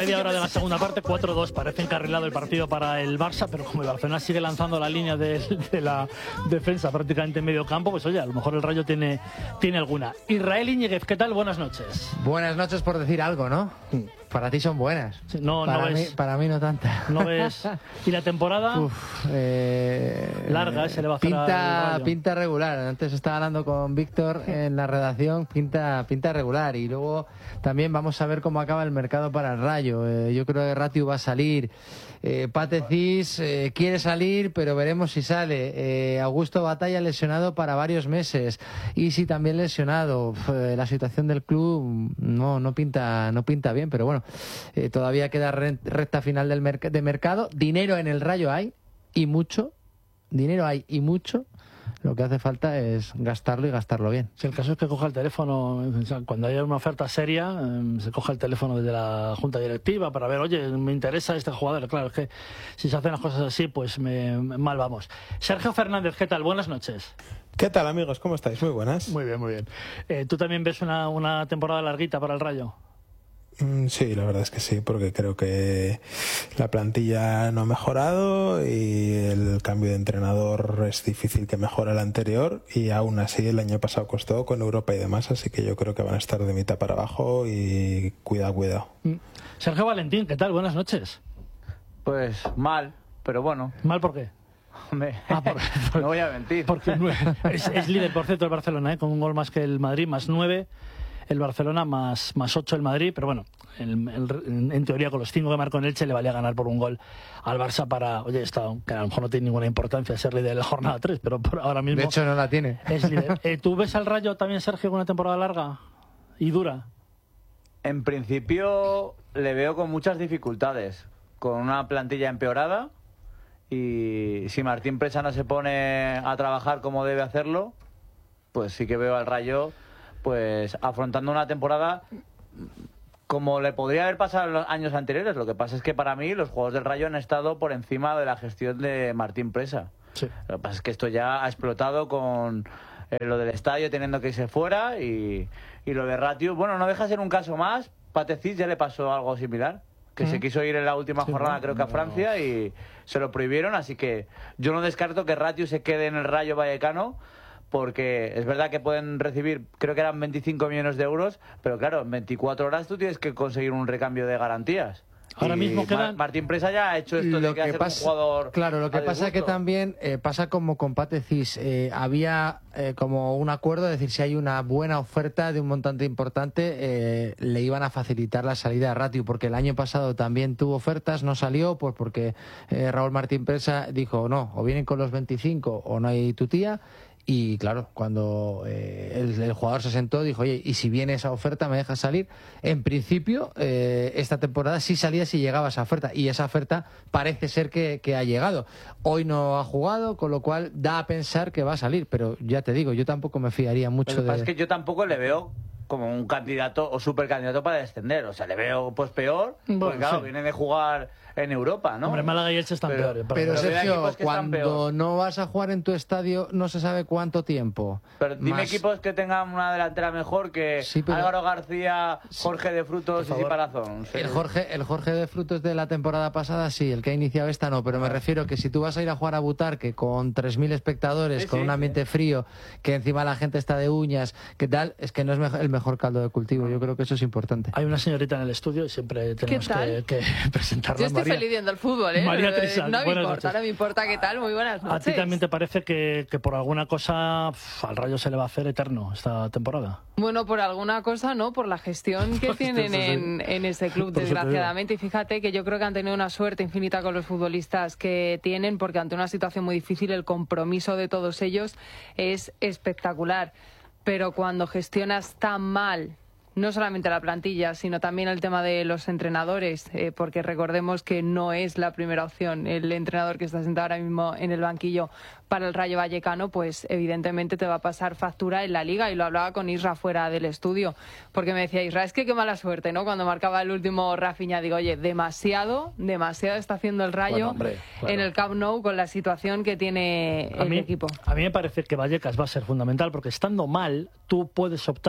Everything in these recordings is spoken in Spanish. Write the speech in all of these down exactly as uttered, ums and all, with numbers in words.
media hora de la segunda parte, cuatro dos. Parece encarrilado el partido para el Barça, pero como el Barcelona sigue lanzando la línea de, de la defensa prácticamente en medio campo, pues oye, a lo mejor el Rayo tiene, tiene alguna. Israel Íñiguez, ¿qué tal? Buenas noches. Buenas noches por decir algo, ¿no? Para ti son buenas. Sí, no, para, no mí, ves, para mí no tanta. No ves. ¿Y la temporada? Uf, eh, larga, ¿eh? Se le va a hacer pinta, al pinta regular. Antes estaba hablando con Víctor en la redacción, pinta, pinta regular. Y luego también vamos a ver cómo acaba el mercado para el Rayo. Eh, yo creo que Ratiu va a salir. Eh, Pate Cis eh, quiere salir, pero veremos si sale. Eh, Augusto Batalla lesionado para varios meses. Isi también lesionado. Uf, eh, la situación del club no, no pinta, no pinta bien, pero bueno, eh, todavía queda recta final del merc de mercado. Dinero en el Rayo hay, y mucho. Dinero hay y mucho. Lo que hace falta es gastarlo y gastarlo bien. Si el caso es que coja el teléfono, o sea, cuando haya una oferta seria, eh, se coja el teléfono desde la junta directiva para ver, oye, me interesa este jugador. Claro, es que si se hacen las cosas así, pues me, me, mal vamos. Sergio Fernández, ¿qué tal? Buenas noches. ¿Qué tal, amigos? ¿Cómo estáis? Muy buenas. Muy bien, muy bien. Eh, ¿Tú también ves una, una temporada larguita para el Rayo? Sí, la verdad es que sí, porque creo que la plantilla no ha mejorado y el cambio de entrenador es difícil que mejore el anterior, y aún así el año pasado costó con Europa y demás, así que yo creo que van a estar de mitad para abajo y cuidado, cuidado. Sergio Valentín, ¿qué tal? Buenas noches. Pues mal, pero bueno. ¿Mal por qué? Ah, por, por, no voy a mentir. Porque es, es líder, por cierto, el Barcelona, ¿eh? Con un gol más que el Madrid, más nueve. El Barcelona más, más ocho el Madrid, pero bueno, el, el, en teoría con los cinco que marcó en Elche le valía ganar por un gol al Barça para, oye, esto que a lo mejor no tiene ninguna importancia ser líder de la jornada tres, pero por ahora mismo... De hecho no la tiene. Es líder. Eh, ¿Tú ves al Rayo también, Sergio, con una temporada larga y dura? En principio le veo con muchas dificultades, con una plantilla empeorada, y si Martín Presa no se pone a trabajar como debe hacerlo, pues sí que veo al Rayo pues afrontando una temporada como le podría haber pasado en los años anteriores. Lo que pasa es que para mí los juegos del Rayo han estado por encima de la gestión de Martín Presa. Sí. Lo que pasa es que esto ya ha explotado con eh, lo del estadio teniendo que irse fuera, y, y lo de Ratiu, bueno, no deja de ser un caso más. Pate Cis ya le pasó algo similar, que ¿Mm? se quiso ir en la última sí, jornada, no, creo que a Francia, no. y se lo prohibieron, así que yo no descarto que Ratiu se quede en el Rayo Vallecano, porque es verdad que pueden recibir, creo que eran veinticinco millones de euros, pero claro, en veinticuatro horas tú tienes que conseguir un recambio de garantías. Ahora y mismo quedan... Martín Presa ya ha hecho esto lo de que, que pasa, un jugador. Claro, lo que pasa es que también eh, pasa como con Pate Cis. Eh, había eh, como un acuerdo, es decir, si hay una buena oferta de un montante importante, eh, le iban a facilitar la salida a Ratiu, porque el año pasado también tuvo ofertas, no salió, pues porque eh, Raúl Martín Presa dijo, no, o vienen con los veinticinco o no hay tu tía. Y claro, cuando eh, el, el jugador se sentó, dijo, oye, ¿y si viene esa oferta me dejas salir? En principio, eh, esta temporada sí salía si llegaba esa oferta, y esa oferta parece ser que, que ha llegado. Hoy no ha jugado, con lo cual da a pensar que va a salir, pero ya te digo, yo tampoco me fiaría mucho Lo que de... pasa es que yo tampoco le veo como un candidato o supercandidato para descender, o sea, le veo pues peor, bueno, porque claro, sí. viene de jugar en Europa, ¿no? Hombre, Málaga y Elche están pero, peores. Pero, pero Sergio, que cuando no vas a jugar en tu estadio no se sabe cuánto tiempo. Pero dime Más... equipos que tengan una delantera mejor que sí, pero... Álvaro García, Jorge de Frutos y Palazón. Sí. El Jorge, el Jorge de Frutos de la temporada pasada sí, el que ha iniciado esta no, pero me refiero que si tú vas a ir a jugar a Butarque con tres mil espectadores, sí, con sí, un ambiente sí. frío, que encima la gente está de uñas, ¿qué tal? Es que no es el mejor caldo de cultivo. Yo creo que eso es importante. Hay una señorita en el estudio y siempre tenemos que, que presentarla. Yo estoy María. feliz viendo el fútbol, ¿eh? María Trisal, no me importa, noches. no me importa qué tal. Muy buenas noches. ¿A ti también te parece que, que por alguna cosa pff, al Rayo se le va a hacer eterno esta temporada? Bueno, por alguna cosa no, por la gestión que tienen en, en ese club, desgraciadamente. Y fíjate que yo creo que han tenido una suerte infinita con los futbolistas que tienen, porque ante una situación muy difícil el compromiso de todos ellos es espectacular. Pero cuando gestionas tan mal, no solamente la plantilla, sino también el tema de los entrenadores, eh, porque recordemos que no es la primera opción el entrenador que está sentado ahora mismo en el banquillo para el Rayo Vallecano, pues evidentemente te va a pasar factura en la Liga. Y lo hablaba con Isra fuera del estudio, porque me decía, Isra, es que qué mala suerte, ¿no? Cuando marcaba el último Rafinha, digo, oye, demasiado, demasiado está haciendo el Rayo bueno, hombre, claro. en el Camp Nou con la situación que tiene a el mí, equipo. A mí me parece que Vallecas va a ser fundamental, porque estando mal, tú puedes optar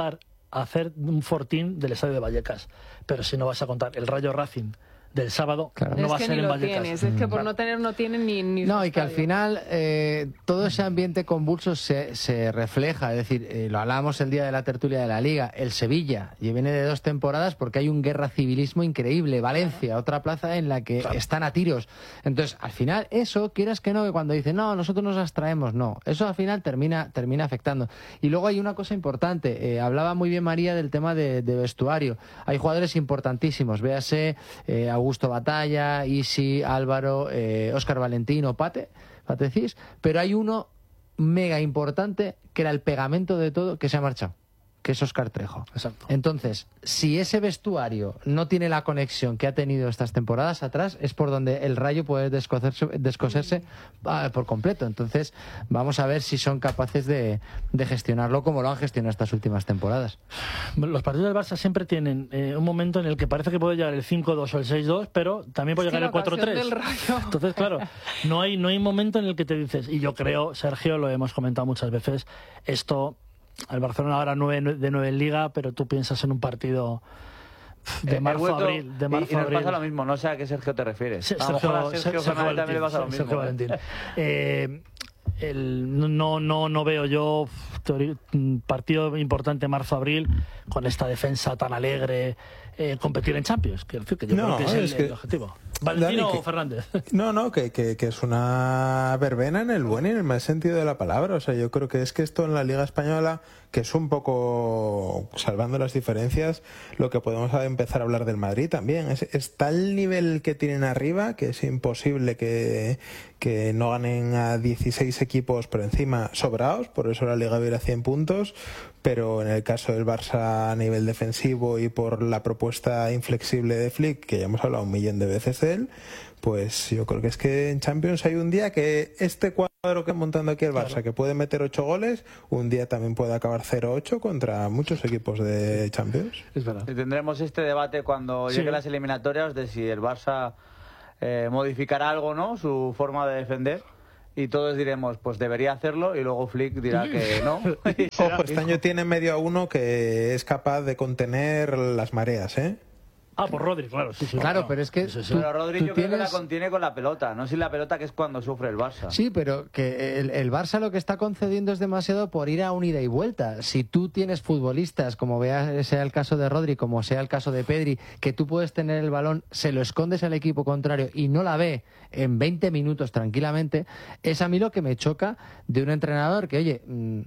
a hacer un fortín del estadio de Vallecas. Pero si no vas a contar el Rayo Racing del sábado, claro, no es va que a ser ni en lo Vallecas. Tienes. Es que por no tener no tienen ni, ni no, y que estadio. al final eh, todo ese ambiente convulso se, se refleja, es decir, eh, lo hablábamos el día de la tertulia de la Liga, el Sevilla, y viene de dos temporadas porque hay un guerra civilismo increíble, Valencia, claro, otra plaza en la que claro, están a tiros. Entonces, al final, eso, quieras que no, que cuando dicen, no, nosotros nos abstraemos, no, eso al final termina, termina afectando. Y luego hay una cosa importante, eh, hablaba muy bien María del tema de, de vestuario, hay jugadores importantísimos, véase eh, Augusto Batalla, Isi, Álvaro, eh, Óscar Valentino, Pate, Patecís, pero hay uno mega importante que era el pegamento de todo que se ha marchado, que es Óscar Trejo. Exacto. Entonces, si ese vestuario no tiene la conexión que ha tenido estas temporadas atrás, es por donde el Rayo puede descoserse, descoserse uh, por completo. Entonces, vamos a ver si son capaces de, de gestionarlo como lo han gestionado estas últimas temporadas. Los partidos del Barça siempre tienen eh, un momento en el que parece que puede llegar el cinco dos o el seis dos, pero también puede es llegar el cuatro tres. Entonces, claro, no hay, no hay momento en el que te dices, y yo creo, Sergio, lo hemos comentado muchas veces, esto... El Barcelona ahora nueve de nueve en Liga, pero tú piensas en un partido de marzo a abril. De marzo y, y nos abril. pasa lo mismo, no sé a qué Sergio te refieres. Sí, a lo Sergio, mejor a Sergio, Sergio Fernández también le pasa lo mismo. Sergio ¿eh? Valentín. Eh, el, no, no, no veo yo teoría, partido importante marzo-abril con esta defensa tan alegre, eh, competir en Champions, que, que yo no, creo que es, el, es que... el objetivo. ¿Valentino Dani, que, o Fernández? No, no, que, que, que es una verbena en el buen y en el mal sentido de la palabra. O sea, yo creo que es que esto en la Liga Española, que es un poco, salvando las diferencias, lo que podemos empezar a hablar del Madrid también. Es, es tal nivel que tienen arriba que es imposible que, que no ganen a dieciséis equipos por encima sobrados, por eso la Liga va a ir a cien puntos. Pero en el caso del Barça a nivel defensivo y por la propuesta inflexible de Flick, que ya hemos hablado un millón de veces de él, pues yo creo que es que en Champions hay un día que este cuadro que está montando aquí el Barça, claro, que puede meter ocho goles, un día también puede acabar cero ocho contra muchos equipos de Champions. Es verdad. Y tendremos este debate cuando sí. lleguen las eliminatorias de si el Barça eh, modificará algo, ¿no? Su forma de defender. Y todos diremos, pues debería hacerlo, y luego Flick dirá que no. Ojo, este año tiene medio a uno que es capaz de contener las mareas, ¿eh? Ah, por Rodri, claro, sí, sí. Claro, claro. pero es que... Sí, sí. Pero Rodri yo tienes... creo que la contiene con la pelota, no sin la pelota, que es cuando sufre el Barça. Sí, pero que el, el Barça lo que está concediendo es demasiado por ir a un ida y vuelta. Si tú tienes futbolistas, como vea, sea el caso de Rodri, como sea el caso de Pedri, que tú puedes tener el balón, se lo escondes al equipo contrario y no la ve en veinte minutos tranquilamente, es a mí lo que me choca de un entrenador que, oye, mmm,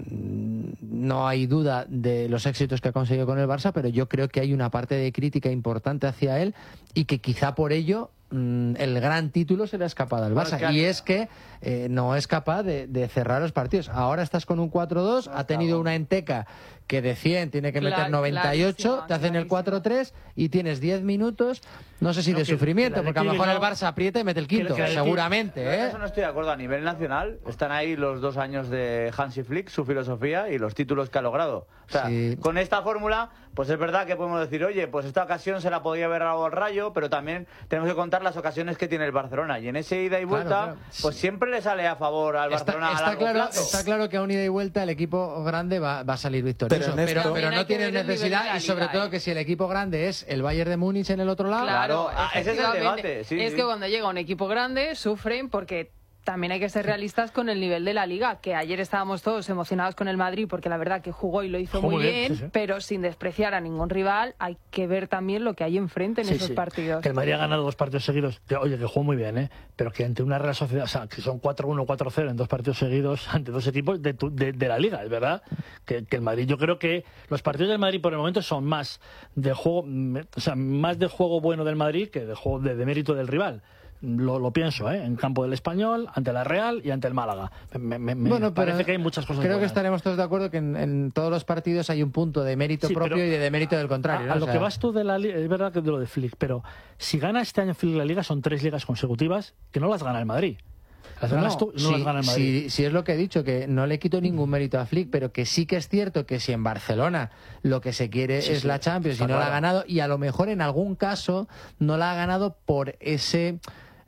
no hay duda de los éxitos que ha conseguido con el Barça, pero yo creo que hay una parte de crítica importante hacia él y que quizá por ello mmm, el gran título se le ha escapado al Barça. Bueno, y es que eh, no es capaz de, de cerrar los partidos. Ahora estás con un cuatro dos, ha tenido una enteca que de cien tiene que meter noventa y ocho, te hacen el cuatro tres y tienes diez minutos, no sé si no, de que, sufrimiento, que porque a lo mejor no, el Barça aprieta y mete el quinto, que, que seguramente. Yo, ¿eh? Eso no estoy de acuerdo. A nivel nacional están ahí los dos años de Hansi Flick, su filosofía y los títulos que ha logrado. O sea, sí. Con esta fórmula, pues es verdad que podemos decir, oye, pues esta ocasión se la podía haber dado al Rayo, pero también tenemos que contar las ocasiones que tiene el Barcelona. Y en ese ida y vuelta, claro, claro. pues siempre le sale a favor al está, Barcelona está a largo claro, plazo. Está claro que a un ida y vuelta el equipo grande va, va a salir victorioso, pero, pero, pero no tienes necesidad, y sobre todo que si el equipo grande es el Bayern de Múnich en el otro lado... Claro, ese es el debate. Sí, es sí. que cuando llega un equipo grande sufren porque... También hay que ser realistas con el nivel de la Liga, que ayer estábamos todos emocionados con el Madrid porque la verdad que jugó y lo hizo jugó muy bien, bien sí, sí. pero sin despreciar a ningún rival, hay que ver también lo que hay enfrente en sí, esos sí. partidos. Que el Madrid ha ganado dos partidos seguidos, que, oye, que jugó muy bien, ¿eh? Pero que ante una Real Sociedad, o sea, que son cuatro uno, cuatro cero en dos partidos seguidos ante dos equipos de, tu, de, de la Liga, es verdad, que, que el Madrid, yo creo que los partidos del Madrid por el momento son más de juego, o sea, más de juego bueno del Madrid que de juego de, de mérito del rival. Lo, lo pienso, ¿eh? En campo del Español, ante la Real y ante el Málaga. Me, me, me bueno, parece que hay muchas cosas creo buenas. Que estaremos todos de acuerdo que en, en todos los partidos hay un punto de mérito sí, propio y de, de mérito del contrario. A, ¿no? a lo o sea... que vas tú de la Liga, es verdad que de lo de Flick, pero si gana este año Flick la Liga son tres ligas consecutivas que no las gana el Madrid. Las ganas tú, no sí, las gana el Madrid. Sí, sí, es lo que he dicho, que no le quito ningún mérito a Flick, pero que sí que es cierto que si en Barcelona lo que se quiere sí, es sí, la Champions y no claro. la ha ganado, y a lo mejor en algún caso no la ha ganado por ese...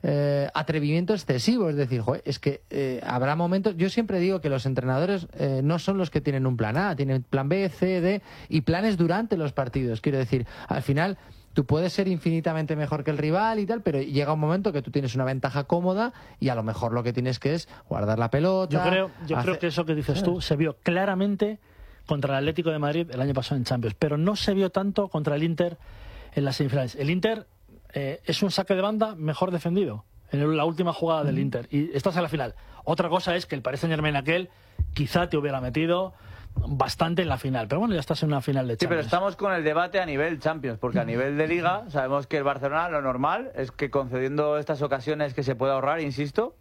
eh, atrevimiento excesivo. Es decir, joder, es que eh, habrá momentos... Yo siempre digo que los entrenadores eh, no son los que tienen un plan A, tienen plan B, C, D y planes durante los partidos. Quiero decir, al final... Tú puedes ser infinitamente mejor que el rival y tal, pero llega un momento que tú tienes una ventaja cómoda y a lo mejor lo que tienes que es guardar la pelota. Yo creo, yo hacer... creo que eso que dices tú se vio claramente contra el Atlético de Madrid el año pasado en Champions, pero no se vio tanto contra el Inter en las semifinales. El Inter eh, es un saque de banda mejor defendido en la última jugada del Inter y estás en la final. Otra cosa es que el Paris Saint-Germain aquel quizá te hubiera metido bastante en la final, pero bueno, ya estás en una final de Champions. Sí, pero estamos con el debate a nivel Champions, porque a nivel de Liga sabemos que el Barcelona lo normal es que concediendo estas ocasiones que se puede ahorrar, insisto,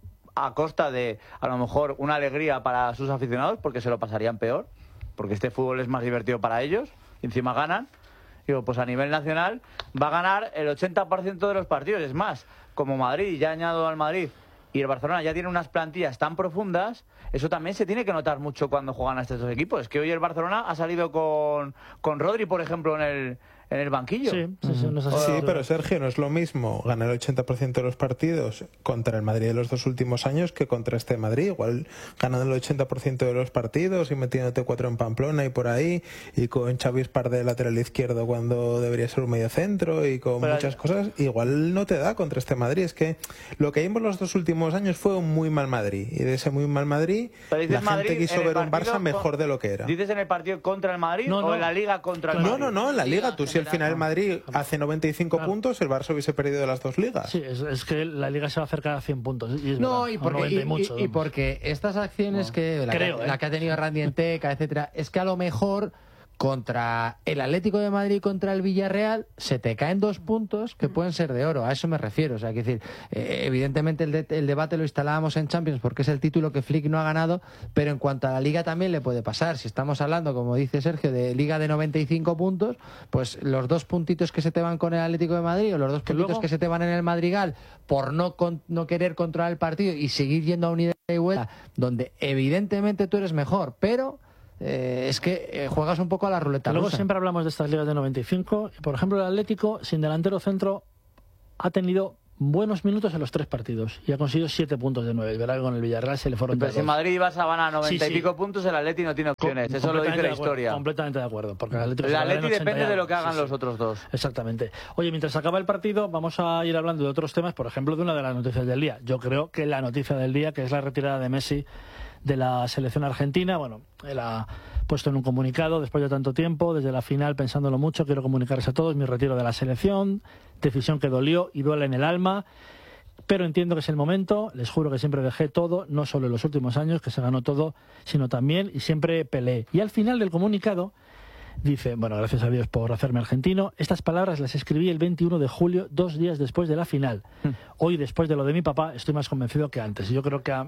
a costa de a lo mejor una alegría para sus aficionados, porque se lo pasarían peor, porque este fútbol es más divertido para ellos, y encima ganan. Digo, pues a nivel nacional va a ganar el ochenta por ciento de los partidos, es más, como Madrid, ya añado al Madrid, y el Barcelona ya tiene unas plantillas tan profundas, eso también se tiene que notar mucho cuando juegan a estos dos equipos. Es que hoy el Barcelona ha salido con, con Rodri, por ejemplo, en el, en el banquillo. Sí, sí, sí, no es así. Sí, pero Sergio, no es lo mismo ganar el ochenta por ciento de los partidos contra el Madrid de los dos últimos años que contra este Madrid. Igual ganando el ochenta por ciento de los partidos y metiéndote cuatro en Pamplona y por ahí, y con Xavi Espar de lateral izquierdo cuando debería ser un medio centro y con pero muchas cosas, igual no te da contra este Madrid. Es que lo que vimos los dos últimos años fue un muy mal Madrid, y de ese muy mal Madrid la Madrid, gente quiso ver un Barça mejor de lo que era. ¿Dices en el partido contra el Madrid no, no. o en la Liga contra el no, Madrid? No, no, no, en la Liga. Tú si al final el Madrid hace noventa y cinco claro. puntos, el Barça hubiese perdido de las dos ligas. Sí, es, es que la Liga se va a acercar a cien puntos. Y es no, verdad, y porque, y, y, mucho, y porque estas acciones no. que, la, Creo, que ¿eh? la que ha tenido Randy Enteca, etcétera, es que a lo mejor contra el Atlético de Madrid y contra el Villarreal se te caen dos puntos que pueden ser de oro, a eso me refiero. O sea, que decir, eh, evidentemente el, de, el debate lo instalábamos en Champions porque es el título que Flick no ha ganado, pero en cuanto a la Liga también le puede pasar. Si estamos hablando, como dice Sergio, de Liga de noventa y cinco puntos, pues los dos puntitos que se te van con el Atlético de Madrid o los dos puntitos luego... que se te van en el Madrigal por no, con, no querer controlar el partido y seguir yendo a un ida y vuelta donde evidentemente tú eres mejor, pero Eh, es que eh, juegas un poco a la ruleta Luego rusa. Siempre hablamos de estas ligas de noventa y cinco. Por ejemplo, el Atlético, sin delantero centro, ha tenido buenos minutos en los tres partidos y ha conseguido siete puntos de nueve. El verano con el Villarreal se le fueron Pero si en Madrid ibas a ganar noventa sí, y pico sí. puntos, el Atleti no tiene opciones. Com Eso lo dice la historia. Completamente de acuerdo. Porque el Atleti, el Atleti depende de lo que hagan sí, los sí. otros dos. Exactamente. Oye, mientras acaba el partido, vamos a ir hablando de otros temas. Por ejemplo, de una de las noticias del día. Yo creo que la noticia del día, que es la retirada de Messi de la selección argentina. Bueno, él ha puesto en un comunicado, después de tanto tiempo, desde la final, pensándolo mucho, quiero comunicarles a todos mi retiro de la selección, decisión que dolió y duele en el alma, pero entiendo que es el momento, les juro que siempre dejé todo, no solo en los últimos años, que se ganó todo, sino también, y siempre peleé. Y al final del comunicado dice, bueno, gracias a Dios por hacerme argentino, estas palabras las escribí el veintiuno de julio, dos días después de la final. Hoy, después de lo de mi papá, estoy más convencido que antes. Y yo creo que a...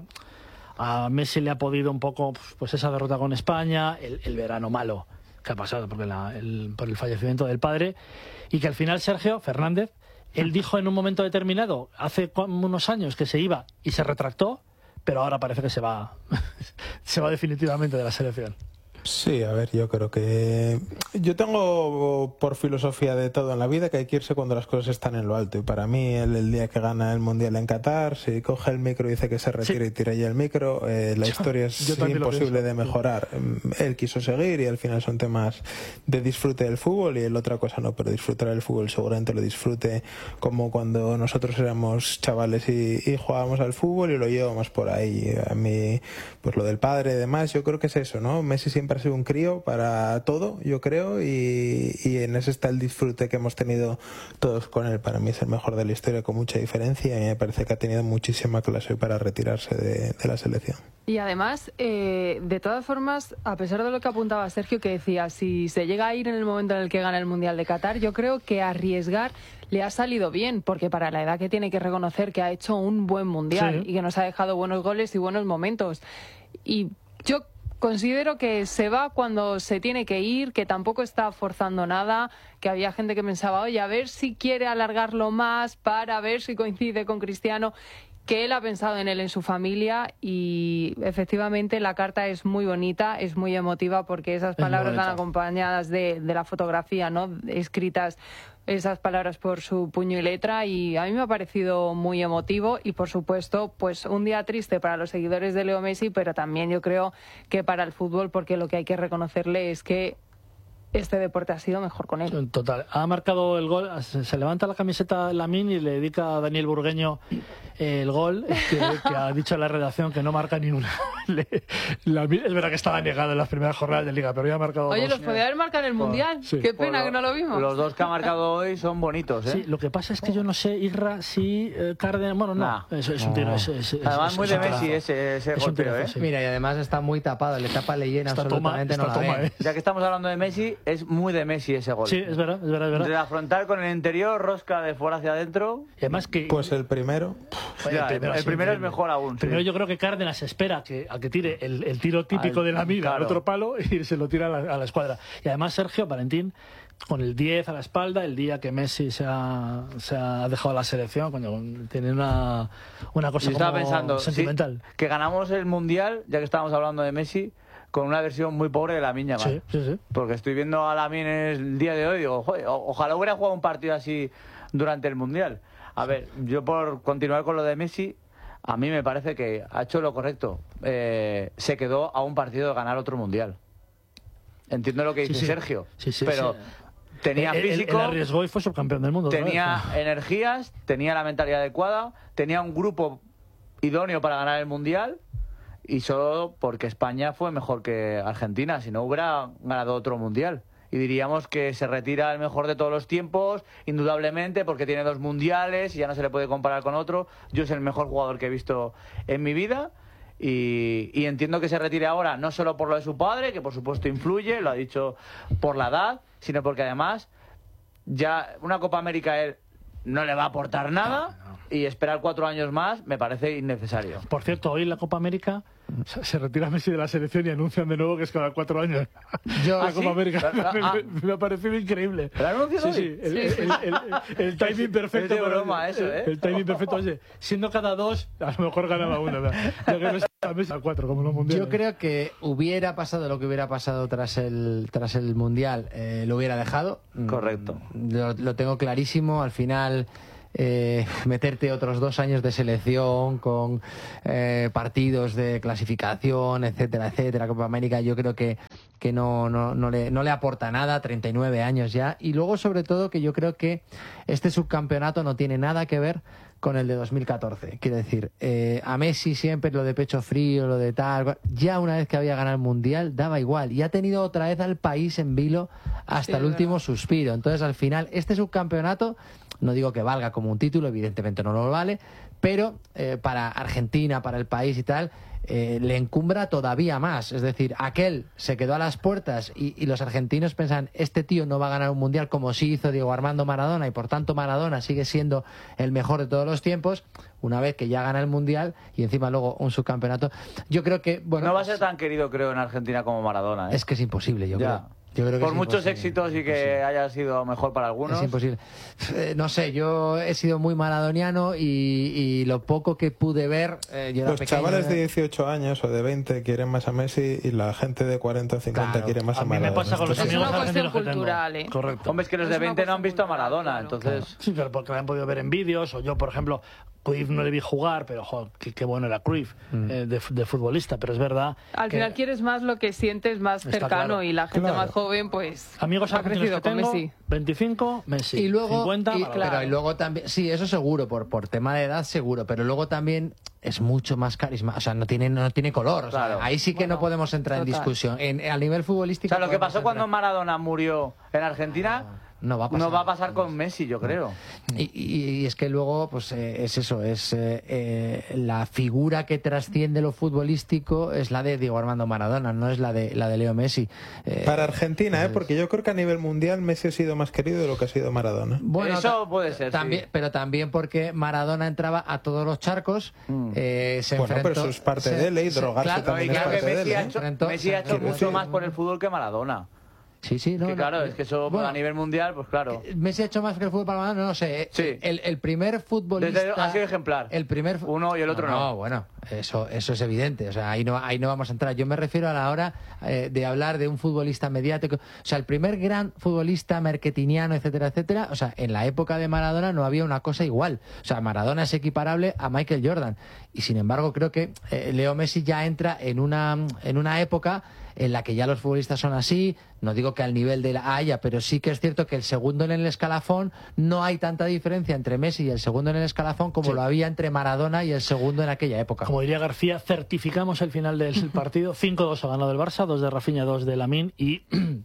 A Messi le ha podido un poco, pues esa derrota con España, el, el verano malo que ha pasado porque la, el, por el fallecimiento del padre, y que al final Sergio Fernández, él dijo en un momento determinado, hace unos años, que se iba y se retractó, pero ahora parece que se va, se va definitivamente de la selección. Sí, a ver, yo creo que... Yo tengo por filosofía de todo en la vida que hay que irse cuando las cosas están en lo alto. Y para mí, el, el día que gana el Mundial en Qatar, si coge el micro y dice que se retira sí. y tira ya el micro, eh, la historia es imposible de mejorar. Él quiso seguir y al final son temas de disfrute del fútbol y el otra cosa no, pero disfrutar del fútbol seguramente lo disfrute como cuando nosotros éramos chavales y, y jugábamos al fútbol y lo llevamos por ahí. A mí, pues lo del padre y demás, yo creo que es eso, ¿no? Messi siempre ha sido un crío para todo, yo creo, y, y en ese está el disfrute que hemos tenido todos con él. Para mí es el mejor de la historia con mucha diferencia y me parece que ha tenido muchísima clase para retirarse de, de la selección. Y además, eh, de todas formas, a pesar de lo que apuntaba Sergio, que decía, si se llega a ir en el momento en el que gana el Mundial de Qatar, yo creo que arriesgar le ha salido bien, porque para la edad que tiene que reconocer que ha hecho un buen Mundial sí. y que nos ha dejado buenos goles y buenos momentos. Y yo considero que se va cuando se tiene que ir, que tampoco está forzando nada, que había gente que pensaba, oye, a ver si quiere alargarlo más para ver si coincide con Cristiano, que él ha pensado en él, en su familia, y efectivamente la carta es muy bonita, es muy emotiva, porque esas palabras van acompañadas de, de la fotografía, ¿no?, escritas esas palabras por su puño y letra, y a mí me ha parecido muy emotivo y, por supuesto, pues un día triste para los seguidores de Leo Messi, pero también yo creo que para el fútbol, porque lo que hay que reconocerle es que este deporte ha sido mejor con él. Total. Ha marcado el gol, se, se levanta la camiseta Lamine y le dedica a Daniel Burgueño el gol, que, que ha dicho en la redacción que no marca ni una. Le, Lamine, es verdad que estaba negado en las primeras jornadas de Liga, pero ya ha marcado Oye, dos. los podía haber marcado en el Mundial. Sí. Qué pena Por que no lo vimos. Los dos que ha marcado hoy son bonitos, ¿eh? Sí, lo que pasa es que yo no sé, Isra, si eh, Cárdenas... Bueno, no, nah. es, es un tiro. Es, es, es, además, es, muy es de un Messi ese, ese es golpeo, tirazo, ¿eh? sí. Mira, y además está muy tapado, le tapa le llena esta absolutamente, toma, no esta la toma, ve. ¿eh? Ya que estamos hablando de Messi, es muy de Messi ese gol. Sí, es verdad, es verdad, es verdad. De la frontal con el interior, rosca de fuera hacia adentro. Y además que... Pues el primero... Ya, el primero, el sí, primero es increíble. mejor aún. Sí. Primero yo creo que Cárdenas espera que, a que tire el, el tiro típico Al- de la mira claro. al otro palo y se lo tira a la, a la escuadra. Y además Sergio Valentín, con el diez a la espalda, el día que Messi se ha, se ha dejado la selección, coño, tiene una, una cosa Yo estaba como pensando sentimental. sí, que ganamos el Mundial, ya que estábamos hablando de Messi, con una versión muy pobre de Lamine Yamal. Sí, sí, sí. Porque estoy viendo a Lamine el día de hoy y digo, joder, o- ojalá hubiera jugado un partido así durante el Mundial. A ver, yo por continuar con lo de Messi, a mí me parece que ha hecho lo correcto. Eh, se quedó a un partido de ganar otro Mundial. Entiendo lo que dice Sí, sí. Sergio, Sí, sí, pero sí. tenía Él- él- físico, él arriesgó y fue subcampeón del mundo. otra tenía vez. energías, tenía la mentalidad adecuada, tenía un grupo idóneo para ganar el Mundial, y solo porque España fue mejor que Argentina, si no hubiera ganado otro Mundial. Y diríamos que se retira el mejor de todos los tiempos, indudablemente, porque tiene dos mundiales y ya no se le puede comparar con otro. Yo es el mejor jugador que he visto en mi vida. Y, y entiendo que se retire ahora, no solo por lo de su padre, que por supuesto influye, lo ha dicho por la edad, sino porque además ya una Copa América a él no le va a aportar nada, y esperar cuatro años más me parece innecesario. Por cierto, hoy en la Copa América se se retira Messi de la selección y anuncian de nuevo que es cada cuatro años. Yo- la ¿Ah, Copa sí? América. Ah, ah. me, me ha parecido increíble. ¿Lo anuncian Sí, hoy? sí, el, el- el- el- el timing perfecto. Es de para- broma eso, ¿eh? El timing perfecto. Oye, siendo cada dos, a lo mejor ganaba uno. ¿verdad? Ya que Messi a Messi a cuatro, como los mundiales. Yo creo que hubiera pasado lo que hubiera pasado tras el tras el Mundial, eh, lo hubiera dejado. Correcto. Mm, Lo, lo tengo clarísimo. Al final, eh, meterte otros dos años de selección con eh, partidos de clasificación, etcétera, etcétera, Copa América, yo creo que, que no, no, no, le, no le aporta nada, treinta y nueve años ya. Y luego, sobre todo, que yo creo que este subcampeonato no tiene nada que ver con el de dos mil catorce. Quiero decir, eh, a Messi siempre lo de pecho frío, lo de tal, ya una vez que había ganado el Mundial daba igual, y ha tenido otra vez al país en vilo hasta Sí, el es último verdad. suspiro. Entonces, al final, este subcampeonato, no digo que valga como un título, evidentemente no lo vale, pero eh, para Argentina, para el país y tal, eh, le encumbra todavía más. Es decir, aquel se quedó a las puertas y, y los argentinos pensan, este tío no va a ganar un mundial como sí hizo Diego Armando Maradona, y por tanto Maradona sigue siendo el mejor de todos los tiempos. Una vez que ya gana el mundial y encima luego un subcampeonato, yo creo que, bueno, No va a ser tan querido, creo, en Argentina como Maradona, ¿eh? es que es imposible, yo Ya. creo. Yo creo que Por es muchos imposible, éxitos y que imposible. haya sido mejor para algunos. Es imposible. Eh, no sé, yo he sido muy maradoniano y, y lo poco que pude ver, eh, yo era Los pequeño, chavales era- de dieciocho años o de veinte quieren más a Messi y la gente de cuarenta o cincuenta Claro. quiere más a, A mí me Maradona. pasa con los Es Entonces, amigos una cuestión argentinos que tengo. cultural, ¿eh? Correcto. Hombre, es que los Es de una veinte no han cuestión visto a cultural, Maradona, claro. entonces... Sí, pero porque lo han podido ver en vídeos, o yo, por ejemplo, Cruyff no le vi jugar, pero joder, qué, qué bueno era Cruyff eh, de, de futbolista, pero es verdad. Al que final quieres más lo que sientes más Está cercano, claro. y la gente Claro. más joven, pues, amigos ha argentinos crecido que con tengo, Messi. veinticinco, Messi. Y luego, cincuenta, y, Maradona. pero, y luego también, sí, eso seguro, por, por tema de edad seguro, pero luego también es mucho más carisma, o sea, no tiene, no tiene color, o sea, Claro. ahí sí que Bueno, no podemos entrar en total. discusión. En, a nivel O futbolístico... sea, lo que podemos pasó cuando entrar. Maradona murió en Argentina No va a pasar. no va a pasar con Messi, yo creo. Y, y- y es que luego, pues eh, es eso, es eh, eh, la figura que trasciende lo futbolístico es la de Diego Armando Maradona, no es la de la de Leo Messi. Eh, Para Argentina, ¿eh? entonces- Porque yo creo que a nivel mundial Messi ha sido más querido de lo que ha sido Maradona. Bueno, Eso ta- puede ser, también, sí. pero también porque Maradona entraba a todos los charcos, Mm. eh, se Bueno, enfrentó, pero eso es parte se- de él, y se- drogarse claro, No, y también es creo que parte de Messi él, ha ¿eh? hecho, Enfrentó- Messi ha hecho Quiero mucho decir- más por el fútbol que Maradona. Sí, sí, no, que no, claro, no, es que eso bueno, a nivel mundial, pues claro. Messi ha hecho más que el fútbol palmano, no, no sé. Sí. El, el primer futbolista... Desde, ha sido ejemplar. El primer... Uno y el otro no. No, bueno, eso, eso es evidente. O sea, ahí no, ahí no vamos a entrar. Yo me refiero a la hora eh, de hablar de un futbolista mediático. O sea, el primer gran futbolista marketingiano, etcétera, etcétera. O sea, en la época de Maradona no había una cosa igual. O sea, Maradona es equiparable a Michael Jordan. Y sin embargo, creo que eh, Leo Messi ya entra en una, en una época en la que ya los futbolistas son así, no digo que al nivel de la Haya, pero sí que es cierto que el segundo en el escalafón, no hay tanta diferencia entre Messi y el segundo en el escalafón como sí. lo había entre Maradona y el segundo en aquella época. Como diría García, certificamos el final del partido, cinco dos ha ganado el Barça, dos de Rafinha, dos de Lamine y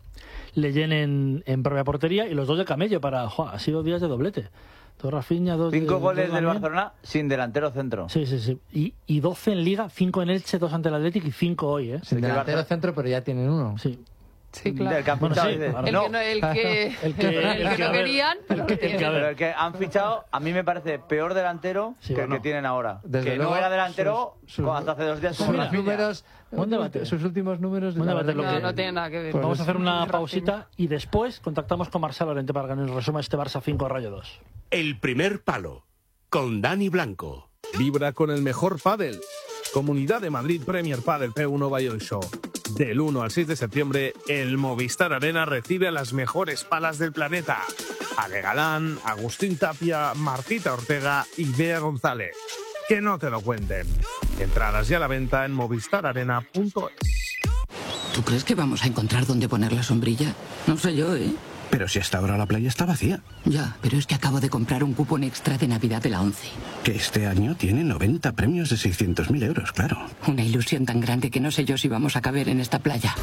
Leyen en, en propia portería y los dos de Camello para... Jo, ha sido días de doblete. Dos Rafinha, dos Cinco de, goles dos del Lamine. Barcelona sin delantero centro. Sí, sí, sí. Y, y doce en Liga, cinco en Elche, dos ante el Atlético y cinco hoy, ¿eh? Sin delantero centro, pero ya tienen uno. Sí. Sí, claro. Del que han Bueno, fichado, sí, dice. claro. El No, que no, el que, El que- el el que que, no a ver, querían, pero el que- lo tienen. el que, a ver. pero el que han fichado a mí me parece peor delantero Sí, que el bueno. que tienen ahora. Desde que luego, no era delantero sus- sus- hasta hace dos días Sus con mira, Rafinha. números, Buen debate. sus últimos números... Buen la debate, verdad lo No, que- no tiene nada que ver. Vamos a hacer una Rafinha. pausita y después contactamos con Marcelo Lorente para que nos resuma este Barça cinco Rayo dos. El primer palo, con Dani Blanco. Vibra con el mejor pádel. Comunidad de Madrid Premier Padel P uno by Show. Del uno al seis de septiembre, el Movistar Arena recibe a las mejores palas del planeta. Ale Galán, Agustín Tapia, Martita Ortega y Bea González. Que no te lo cuenten. Entradas ya a la venta en movistar arena punto es. ¿Tú crees que vamos a encontrar dónde poner la sombrilla? No sé yo, ¿eh? Pero si hasta ahora la playa está vacía. Ya, pero es que acabo de comprar un cupón extra de Navidad de la ONCE. Que este año tiene noventa premios de seiscientos mil euros, claro. Una ilusión tan grande que no sé yo si vamos a caber en esta playa.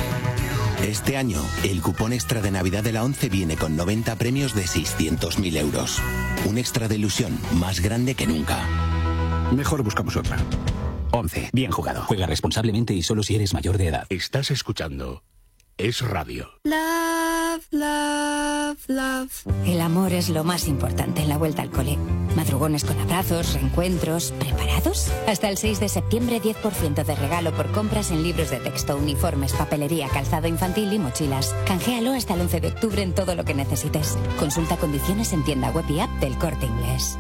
Este año, el cupón extra de Navidad de la ONCE viene con noventa premios de seiscientos mil euros. Un extra de ilusión más grande que nunca. Mejor buscamos otra. ONCE. Bien jugado. Juega responsablemente y solo si eres mayor de edad. Estás escuchando Es Radio. Love, love, love. El amor es lo más importante en la vuelta al cole. Madrugones con abrazos, reencuentros. ¿Preparados? Hasta el seis de septiembre, diez por ciento de regalo por compras en libros de texto, uniformes, papelería, calzado infantil y mochilas. Canjealo hasta el once de octubre en todo lo que necesites. Consulta condiciones en tienda web y app del Corte Inglés.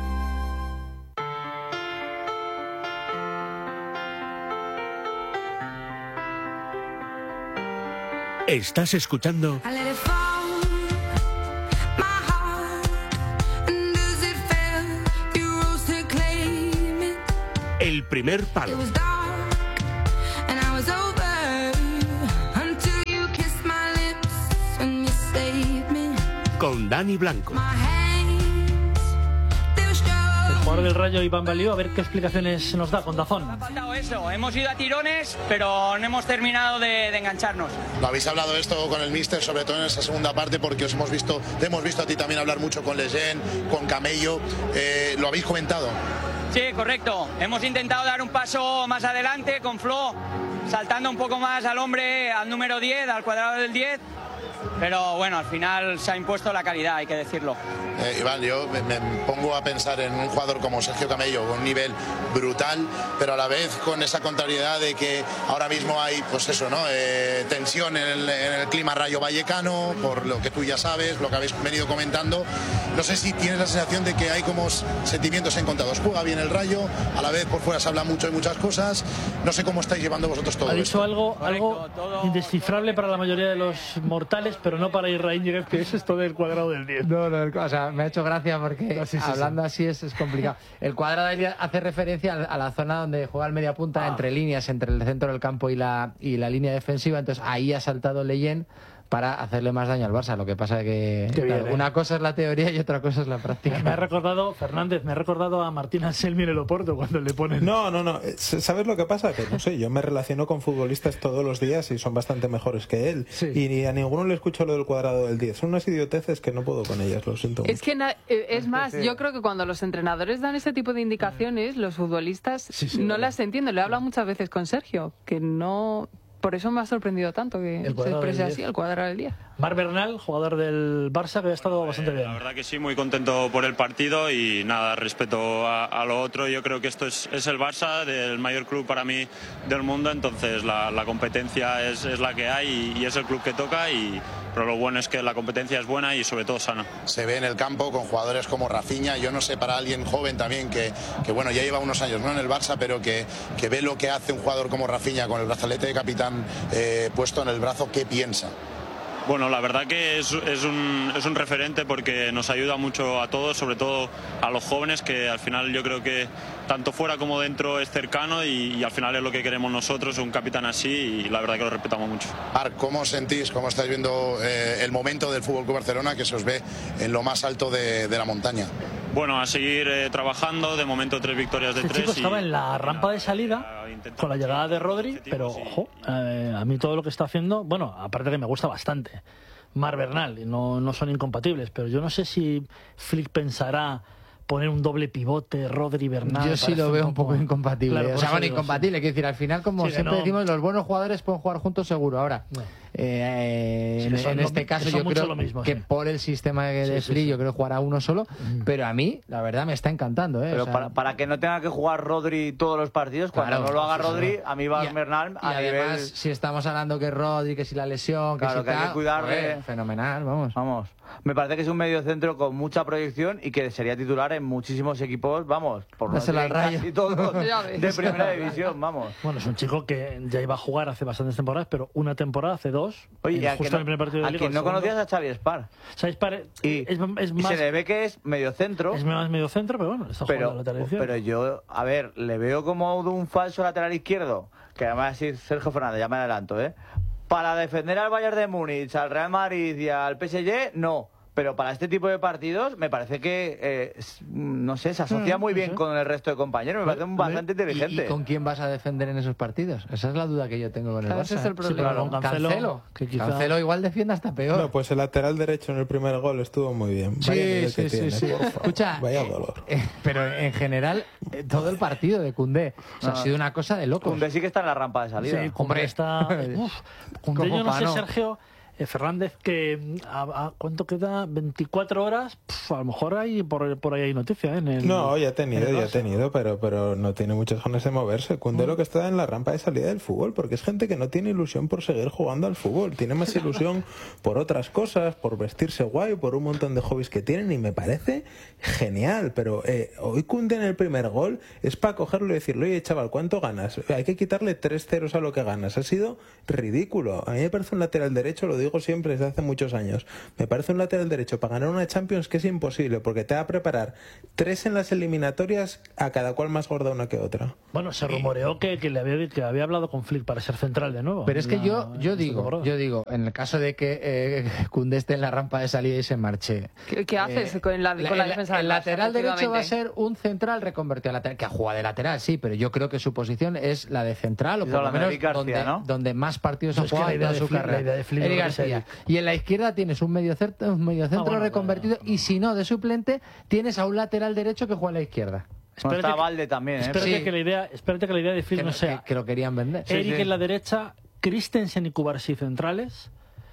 Estás escuchando El primer palo. Con Dani Blanco. El jugador del Rayo, Iván Balío, a ver qué explicaciones nos da con Dazón. Ha faltado eso, hemos ido a tirones, pero no hemos terminado de, de engancharnos. ¿Lo habéis hablado esto con el míster, sobre todo en esa segunda parte, porque os hemos visto, te hemos visto a ti también hablar mucho con Leyen, con Camello, eh, ¿lo habéis comentado? Sí, correcto. Hemos intentado dar un paso más adelante con Flo, saltando un poco más al hombre, al número diez, al cuadrado del diez. Pero bueno, al final se ha impuesto la calidad, hay que decirlo. Eh, Iván, yo me, me pongo a pensar en un jugador como Sergio Camello, con un nivel brutal, pero a la vez con esa contrariedad de que ahora mismo hay, pues eso, ¿no? Eh, tensión en el, en el clima rayo vallecano, por lo que tú ya sabes, lo que habéis venido comentando. No sé si tienes la sensación de que hay como sentimientos encontrados. Juega bien el Rayo, a la vez por fuera se habla mucho de muchas cosas. No sé cómo estáis llevando vosotros todo Ha dicho esto. algo, algo indescifrable para la mayoría de los mortales, pero no para Israel Yiguez, que es esto del cuadrado del diez. No, no, o sea, me ha hecho gracia porque Ah, sí, sí, hablando sí. así es, es complicado. El cuadrado del diez hace referencia a, a la zona donde juega el media punta, Ah. entre líneas, entre el centro del campo y la, y la línea defensiva. Entonces ahí ha saltado Leyen para hacerle más daño al Barça. Lo que pasa es que Qué bien, claro, ¿eh? una cosa es la teoría y otra cosa es la práctica. Me ha recordado, Fernández, me ha recordado a Martín Anselmi en el Oporto cuando le ponen... No, no, no. ¿Sabes lo que pasa? Que no sé, yo me relaciono con futbolistas todos los días y son bastante mejores que él. Sí. Y ni a ninguno le escucho lo del cuadrado del diez. Son unas idioteces que no puedo con ellas, lo siento. Es que na- eh, es más, yo creo que cuando los entrenadores dan ese tipo de indicaciones, los futbolistas Sí, sí, no verdad. las entienden. Lo he hablado muchas veces con Sergio, que no... Por eso me ha sorprendido tanto que El se cuadrado exprese del así, diez. el cuadrado del día. Marc Bernal, jugador del Barça, que ha estado bastante bien. La verdad que sí, muy contento por el partido y nada, respecto a, a lo otro, yo creo que esto es, es el Barça, del mayor club para mí del mundo, entonces la, la competencia es, es la que hay y, y es el club que toca, y, pero lo bueno es que la competencia es buena y sobre todo sana. Se ve en el campo con jugadores como Rafinha, yo no sé, para alguien joven también que, que bueno, ya lleva unos años no en el Barça, pero que, que ve lo que hace un jugador como Rafinha con el brazalete de capitán eh, puesto en el brazo, ¿qué piensa? Bueno, la verdad que es, es, un, es un referente porque nos ayuda mucho a todos, sobre todo a los jóvenes, que al final yo creo que tanto fuera como dentro es cercano y, y al final es lo que queremos nosotros, un capitán así, y la verdad que lo respetamos mucho. Marc, ¿cómo sentís, cómo estáis viendo eh, el momento del F C Barcelona, que se os ve en lo más alto de, de la montaña? Bueno, a seguir eh, trabajando, de momento tres victorias de Este tres. chico estaba y... en la rampa de salida con la llegada de Rodri, pero ojo, eh, a mí todo lo que está haciendo, bueno, aparte que me gusta bastante, Marc Bernal, y no, no son incompatibles, pero yo no sé si Flick pensará poner un doble pivote, Rodri, Bernal. Yo sí lo veo un poco, un poco incompatible. Claro, o sea, bueno, digo, incompatible. Sí. Quiero decir, al final, como sí, siempre no... decimos, los buenos jugadores pueden jugar juntos seguro. Ahora, no. eh, sí, en, en este lo, caso yo creo mismo, que sí. por el sistema de sí, Flick sí, sí. yo creo que jugará uno solo, mm. pero a mí, la verdad, me está encantando. ¿eh? Pero o sea, para, para que no tenga que jugar Rodri todos los partidos, cuando claro, no lo haga Rodri, a mí va Bernal a y nivel... además, si estamos hablando que Rodri, que si la lesión, que claro, si que tal, hay que cuidarle. Joder, fenomenal, vamos. Vamos. Me parece que es un mediocentro con mucha proyección y que sería titular en muchísimos equipos, vamos, por no decir casi todos de primera división, vamos. Bueno, es un chico que ya iba a jugar hace bastantes temporadas, pero una temporada, hace dos, Oye, justo no, en el primer partido de a Liga. quien no conocías a Xavi Spar. Xavi Spar y, es, es más, y se le ve que es mediocentro. Es más mediocentro, pero bueno, está jugando pero, a lateral izquierdo. Pero yo, a ver, le veo como un falso lateral izquierdo, que además es Sergio Fernández, ya me adelanto, ¿eh? Para defender al Bayern de Múnich, al Real Madrid y al P S G, no. Pero para este tipo de partidos me parece que, eh, no sé, se asocia muy bien con el resto de compañeros. Me parece bastante inteligente. ¿Y, ¿Y con quién vas a defender en esos partidos? Esa es la duda que yo tengo con el Barça. Ese es el problema. Sí, claro, Cancelo, Cancelo, que quizá... Cancelo igual defiende hasta peor. No, pues el lateral derecho en el primer gol estuvo muy bien. Sí, sí, sí, sí. Escucha, vaya dolor. Eh, eh, pero en general, eh, todo el partido de Koundé o sea, no, ha sido una cosa de locos. Koundé sí que está en la rampa de salida. Sí, Koundé está... Uf, Koundé yo no sé, Sergio... Eh, Fernández, que a, a cuánto queda, veinticuatro horas, pf, a lo mejor hay por, por ahí hay noticia, ¿eh? En el, no, ya ha tenido, ya ha tenido, pero, pero no tiene muchas ganas de moverse. Koundé mm. lo que está en la rampa de salida del fútbol, porque es gente que no tiene ilusión por seguir jugando al fútbol, tiene más ilusión por otras cosas, por vestirse guay, por un montón de hobbies que tienen, y me parece genial, pero eh, hoy Koundé en el primer gol es para cogerlo y decirle, oye chaval, ¿cuánto ganas? Hay que quitarle tres ceros a lo que ganas. Ha sido ridículo. A mí me parece un lateral derecho, lo digo siempre desde hace muchos años, me parece un lateral derecho para ganar una Champions que es imposible, porque te va a preparar tres en las eliminatorias, a cada cual más gorda una que otra. Bueno, se rumoreó que, que le había, que había hablado con Flick para ser central de nuevo. Pero es que la, yo yo digo, yo digo, en el caso de que eh, Koundé esté en la rampa de salida y se marche, ¿qué, qué haces eh, con la, con la, la defensa? El, el lateral derecho va a ser un central reconvertido a lateral, que juega de lateral, sí, pero yo creo que su posición es la de central, o por lo menos García, donde, ¿no? donde más partidos ha jugado en toda su carrera. Eric García. Y en la izquierda tienes un mediocentro, un mediocentro ah, bueno, reconvertido, bueno. y si no, de suplente, tienes a un lateral derecho que juega a la izquierda. Espérate está que, Valde también, ¿eh? Espérate, sí. que la idea, espérate que la idea de Phil que, no sea... Que, que lo querían vender. Eric sí, sí. en la derecha, Christensen y Cubarsí centrales,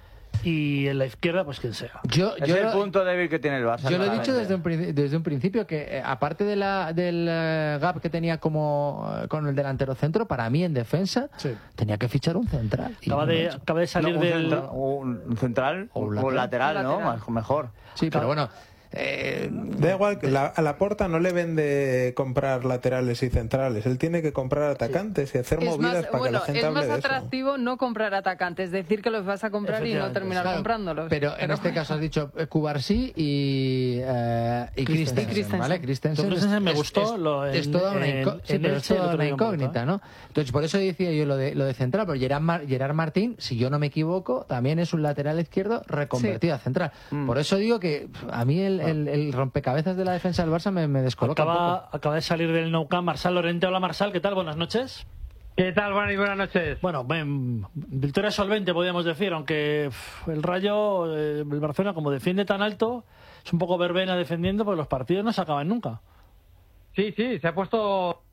y en la izquierda, pues quien sea. Yo, es yo el lo, punto débil que tiene el Barça. Yo lo he dicho desde un, desde un principio, que eh, aparte de la, del uh, gap que tenía como uh, con el delantero centro, para mí en defensa sí. tenía que fichar un central. Acaba, de, acaba de salir no, un del... Central, un central o un lateral, un lateral, ¿no? Lateral. Mejor. Sí, pero bueno... Eh, da igual, que la, a Laporta no le vende comprar laterales y centrales, él tiene que comprar atacantes sí. y hacer es movidas más, para bueno, que la gente hable de eso. Es más atractivo no comprar atacantes, decir que los vas a comprar y no terminar claro, comprándolos. Pero, pero en este caso has dicho eh, Cubarsí y, eh, y Christensen, Christensen, ¿vale? Christensen, Christensen me es, gustó. Es, lo en, es toda una, inco en, sí, pero es toda una incógnita, ¿no? Entonces, por eso decía yo lo de, lo de central, pero Gerard, Mar Gerard Martín, si yo no me equivoco, también es un lateral izquierdo reconvertido sí. a central. Mm. Por eso digo que a mí el, el, el rompe cabezas de la defensa del Barça me, me descoloca acaba, un poco. Acaba de salir del Nou Camp Marsal Lorente. Hola Marsal, ¿qué tal? Buenas noches. ¿Qué tal, Juan? Y buenas noches. Bueno, ben, victoria solvente podríamos decir, aunque pff, el Rayo, eh, el Barcelona como defiende tan alto, es un poco verbena defendiendo, porque los partidos no se acaban nunca. Sí, sí, se ha puesto...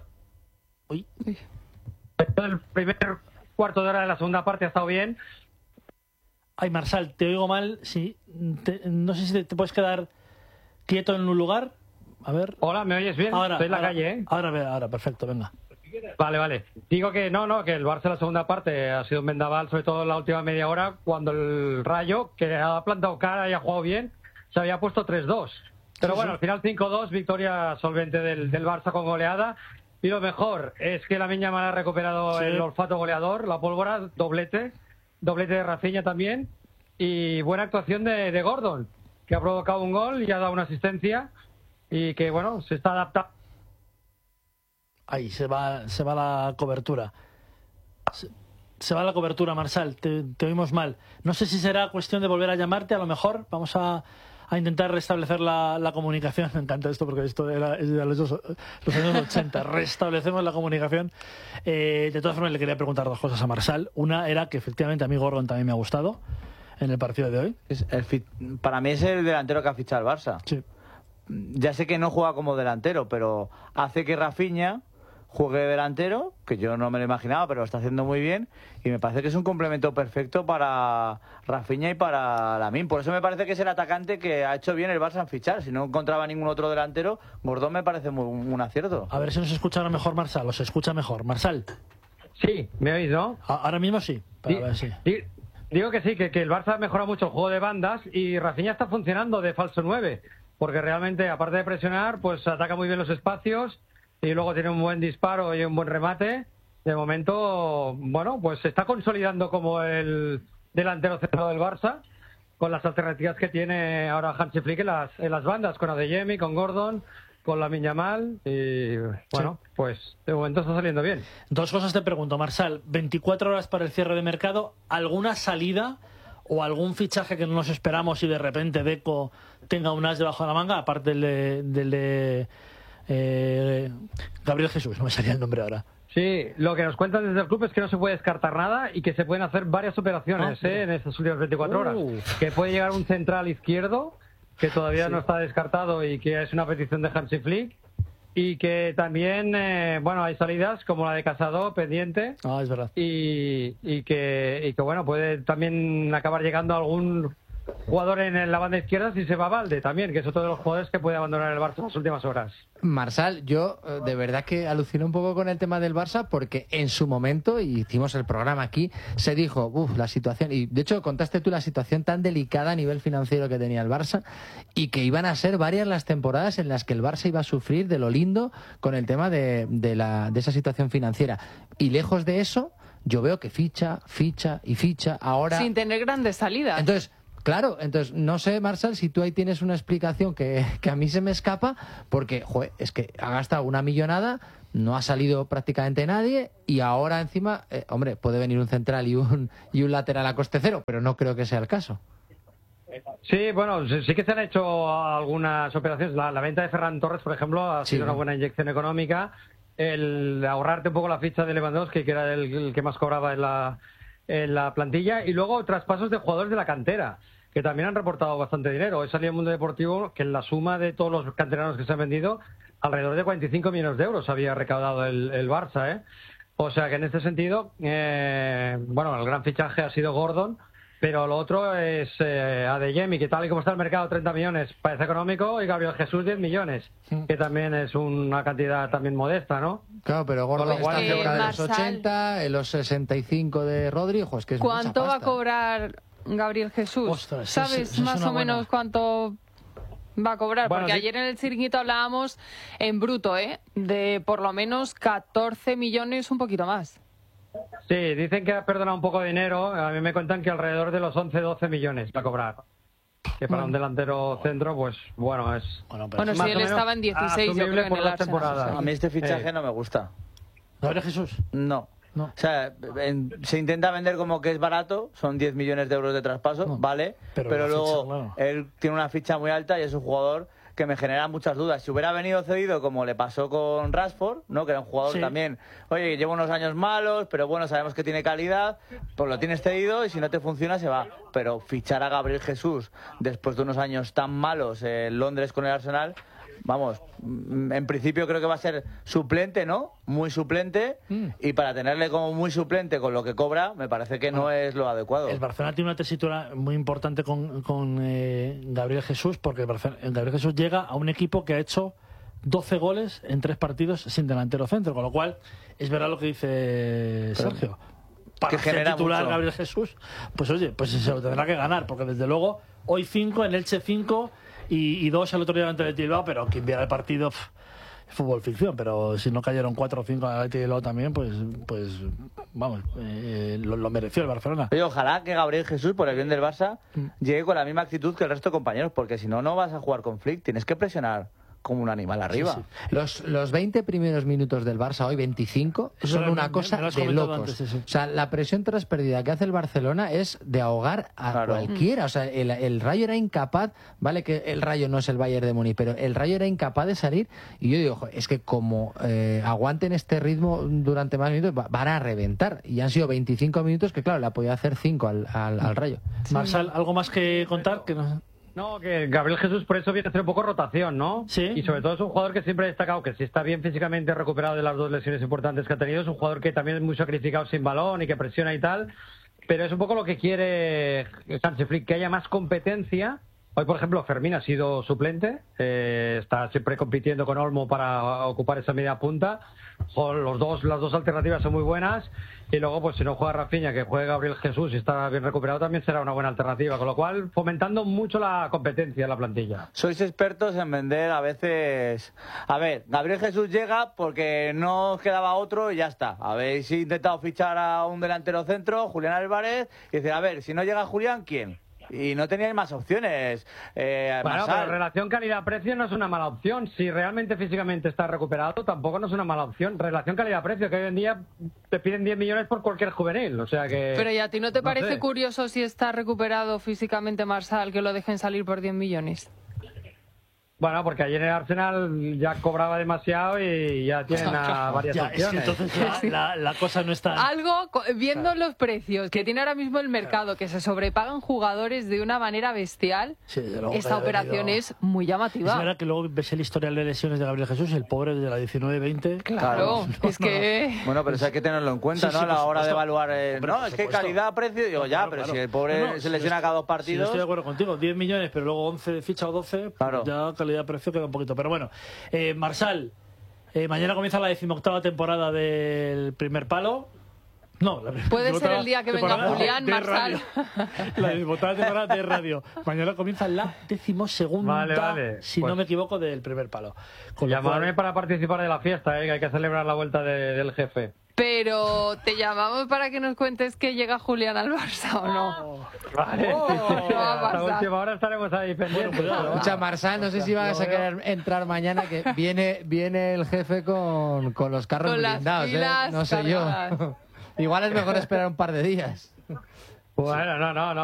Uy. El primer cuarto de hora de la segunda parte ha estado bien. Ay, Marsal, te oigo mal. Sí, te, no sé si te, te puedes quedar quieto en un lugar. A ver. Hola, ¿me oyes bien? Ahora, Estoy en la ahora, calle, ¿eh? Ahora, ahora, perfecto, venga. Vale, vale. Digo que no, no, que el Barça en la segunda parte ha sido un vendaval, sobre todo en la última media hora, cuando el Rayo, que ha plantado cara y ha jugado bien, se había puesto tres dos. Pero Sí, bueno, sí. al final cinco dos, victoria solvente del, del Barça con goleada. Y lo mejor es que Lamine Yamal ha recuperado Sí. el olfato goleador, la pólvora, doblete, doblete de Rafinha también. Y buena actuación de, de Gordon, que ha provocado un gol y ha dado una asistencia. Y que, bueno, se está adaptando. Ahí se va, se va la cobertura. Se, se va la cobertura, Marsal. Te, te oímos mal. No sé si será cuestión de volver a llamarte. A lo mejor vamos a, a intentar restablecer la, la comunicación. Me encanta esto porque esto era, es de los, los años ochenta. Restablecemos la comunicación. Eh, de todas formas, le quería preguntar dos cosas a Marsal. Una era que efectivamente a mí Gordon también me ha gustado en el partido de hoy. Es el fit- para mí es el delantero que ha fichado el Barça. Sí. Ya sé que no juega como delantero, pero hace que Rafinha juegue de delantero, que yo no me lo imaginaba, pero lo está haciendo muy bien, y me parece que es un complemento perfecto para Rafinha y para Lamine. Por eso me parece que es el atacante que ha hecho bien el Barça en fichar. Si no encontraba ningún otro delantero, Gordon me parece muy, un acierto. A ver si nos escucha ahora mejor Marsal. ¿Os escucha mejor? Marsal. Sí, ¿me oís, no? A- ahora mismo sí. Para Di- ver si. di- Digo que sí, que, que el Barça mejora mucho el juego de bandas y Rafinha está funcionando de falso nueve, porque realmente, aparte de presionar, pues ataca muy bien los espacios y luego tiene un buen disparo y un buen remate. De momento, bueno, pues se está consolidando como el delantero centrado del Barça, con las alternativas que tiene ahora Hansi Flick en las, en las bandas, con Adeyemi, con Gordon, con Lamine Yamal, y bueno, pues de momento está saliendo bien. Dos cosas te pregunto, Marsal. veinticuatro horas para el cierre de mercado. ¿Alguna salida o algún fichaje que no nos esperamos y de repente Deco tenga un as debajo de la manga? Aparte del de, del de eh, Gabriel Jesús, no me salía el nombre ahora. Sí, lo que nos cuentan desde el club es que no se puede descartar nada y que se pueden hacer varias operaciones Ah, ¿eh? en estas últimas veinticuatro horas. Uh. Que puede llegar un central izquierdo, que todavía Sí. no está descartado y que es una petición de Hansi Flick. Y que también, eh, bueno, hay salidas como la de Casado pendiente. Ah, es verdad. Y, y, que, y que, bueno, puede también acabar llegando algún jugador en la banda izquierda si se va Valde también, que es otro de los jugadores que puede abandonar el Barça en las últimas horas. Marsal, yo eh, de verdad que alucino un poco con el tema del Barça porque en su momento, y hicimos el programa aquí, se dijo, uff, la situación, y de hecho contaste tú la situación tan delicada a nivel financiero que tenía el Barça y que iban a ser varias las temporadas en las que el Barça iba a sufrir de lo lindo con el tema de, de, la, de esa situación financiera. Y lejos de eso, yo veo que ficha, ficha y ficha ahora... Sin tener grandes salidas. Entonces, claro, entonces no sé, Marsal, si tú ahí tienes una explicación que, que a mí se me escapa, porque, joder, es que ha gastado una millonada, no ha salido prácticamente nadie y ahora encima, eh, hombre, puede venir un central y un, y un lateral a coste cero, pero no creo que sea el caso. Sí, bueno, sí sí que se han hecho algunas operaciones. La, la venta de Ferran Torres, por ejemplo, ha Sí. sido una buena inyección económica. El ahorrarte un poco la ficha de Lewandowski, que era el, el que más cobraba en la, en la plantilla. Y luego traspasos de jugadores de la cantera, que también han reportado bastante dinero. Hoy salió el Mundo Deportivo que en la suma de todos los canteranos que se han vendido, alrededor de cuarenta y cinco millones de euros había recaudado el, el Barça, ¿eh? O sea que en este sentido, eh, bueno, el gran fichaje ha sido Gordon, pero lo otro es eh, Adeyemi, que tal y como está el mercado, treinta millones parece económico, y Gabriel Jesús, diez millones, que también es una cantidad también modesta, ¿no? Claro, pero Gordon Con lo cual, está cerca de los Marsal, ochenta, en los sesenta y cinco de Rodri, ojo, es que es mucha ¿Cuánto va a pasta. cobrar Gabriel Jesús? Ostras, ¿Sabes eso es- eso es más una o menos buena. cuánto va a cobrar? Bueno, Porque di- ayer en el chiringuito hablábamos en bruto, ¿eh? De por lo menos catorce millones, un poquito más. Sí, dicen que ha perdonado un poco de dinero, a mí me cuentan que alrededor de los once doce millones va a cobrar. Que para un delantero centro, pues bueno, es... Bueno, pero Bueno, es si más él o menos estaba en dieciséis, yo asumible creo, en por el dos Arsenal. temporadas. A mí este fichaje Eh. no me gusta. Gabriel Jesús. No. No. O sea, en- se intenta vender como que es barato, son diez millones de euros de traspaso, No. vale, Pero pero, la luego ficha, claro. él tiene una ficha muy alta y es un jugador que me genera muchas dudas. Si hubiera venido cedido como le pasó con Rashford, ¿no? Que era un jugador Sí. también, oye, lleva unos años malos, pero bueno, sabemos que tiene calidad, pues lo tienes cedido y si no te funciona se va. Pero fichar a Gabriel Jesús después de unos años tan malos en Londres con el Arsenal, vamos, en principio creo que va a ser suplente, ¿no? Muy suplente, mm. y para tenerle como muy suplente con lo que cobra, me parece que no es lo adecuado. El Barcelona tiene una tesitura muy importante con, con eh, Gabriel Jesús, porque el Barcelona, el Gabriel Jesús llega a un equipo que ha hecho doce goles en tres partidos sin delantero centro, con lo cual es verdad lo que dice Sergio. Para que ser genera titular mucho. Gabriel Jesús, pues oye, pues se lo tendrá que ganar, porque desde luego hoy cinco, en Elche cinco y, y dos el otro día delante de Bilbao, pero quien viera el partido, pff, fútbol ficción, pero si no cayeron cuatro o cinco a Bilbao también, pues pues vamos, eh, lo, lo mereció el Barcelona. Oye, ojalá que Gabriel Jesús, por el bien del Barça, llegue con la misma actitud que el resto de compañeros, porque si no, no vas a jugar con Flick, tienes que presionar como un animal arriba. Sí, sí. Los, los veinte primeros minutos del Barça, hoy veinticinco, son una cosa de locos. Antes, sí, sí. O sea, la presión tras pérdida que hace el Barcelona es de ahogar a claro. cualquiera. O sea, el, el Rayo era incapaz, vale que el Rayo no es el Bayern de Múnich, pero el Rayo era incapaz de salir, y yo digo, es que como eh, aguanten este ritmo durante más minutos, van a reventar. Y han sido veinticinco minutos que, claro, le ha podido hacer cinco al, al, al Rayo. Sí. Marsal, ¿algo más que contar? Que no... No, que Gabriel Jesús por eso viene a hacer un poco rotación, ¿no? Sí. Y sobre todo es un jugador que siempre ha destacado que si está bien físicamente recuperado de las dos lesiones importantes que ha tenido, es un jugador que también es muy sacrificado sin balón y que presiona y tal, pero es un poco lo que quiere Sánchez Flick, que haya más competencia. Hoy, por ejemplo, Fermín ha sido suplente, eh, está siempre compitiendo con Olmo para ocupar esa media punta. Los dos, las dos alternativas son muy buenas. Y luego, pues si no juega Rafinha, que juegue Gabriel Jesús y está bien recuperado, también será una buena alternativa. Con lo cual, fomentando mucho la competencia en la plantilla. Sois expertos en vender a veces... A ver, Gabriel Jesús llega porque no os quedaba otro y ya está. Habéis intentado fichar a un delantero centro, Julián Álvarez, y decir, a ver, si no llega Julián, ¿quién? Y no teníais más opciones. Eh, bueno, Marsal. pero relación calidad-precio no es una mala opción. Si realmente físicamente está recuperado, tampoco no es una mala opción. Relación calidad-precio, que hoy en día te piden diez millones por cualquier juvenil. O sea que... Pero ¿y a ti no te no parece sé. curioso si está recuperado físicamente Marsal que lo dejen salir por diez millones? Bueno, porque ayer en el Arsenal ya cobraba demasiado y ya tienen a varias ya, opciones. Es que entonces la, la, la cosa no está... Algo, viendo claro. los precios que tiene ahora mismo el mercado, que se sobrepagan jugadores de una manera bestial, sí, esta operación venido... es muy llamativa. Es verdad que luego ves el historial de lesiones de Gabriel Jesús, el pobre de la diecinueve veinte. Claro, no, es que... Bueno, pero eso hay que tenerlo en cuenta, sí, ¿no? Sí, a la hora de evaluar... Eh... Hombre, no, es que calidad-precio, digo, ya, claro, pero claro. si el pobre no, no, se lesiona cada dos partidos... Sí, estoy de acuerdo contigo, diez millones, pero luego once de ficha o doce, claro. ya calidad-precio queda un poquito. Pero bueno, eh, Marsal, eh, mañana comienza la decimoctava temporada del Primer Palo. No, la puede ser el día que venga Julián, Marsal. La decimoctava temporada de radio. Mañana comienza la decimosegunda, vale, vale. si pues, no me equivoco, del Primer Palo. Con llamarme cual... para participar de la fiesta, eh, que hay que celebrar la vuelta de, del jefe. Pero te llamamos para que nos cuentes que llega Julián al Barça o no. Oh, vale, oh, sí, sí, hasta la última hora estaremos ahí pendientes. Bueno, escucha, Marsal, no sé si vas a querer entrar mañana, que viene viene el jefe con, con los carros con blindados, las ¿eh? No sé cargadas. yo. Igual es mejor esperar un par de días. Bueno, no, no, no.